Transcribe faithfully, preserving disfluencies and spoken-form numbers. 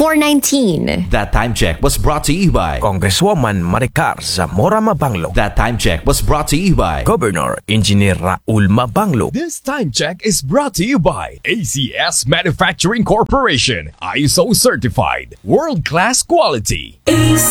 four nineteen. That time check was brought to you by Congresswoman Maricar Zamora Mabanglo. That time check was brought to you by Governor Engineer Raul Mabanglo. This time check is brought to you by A C S Manufacturing Corporation, I S O certified, world-class quality. A C